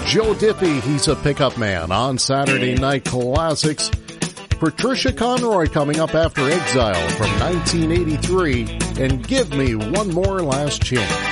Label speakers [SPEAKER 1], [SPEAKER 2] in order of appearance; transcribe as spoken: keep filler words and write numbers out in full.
[SPEAKER 1] Joe Diffie, he's a pickup man on Saturday Night Classics. Patricia Conroy coming up after Exile from nineteen eighty-three, and Give Me One More Last Chance.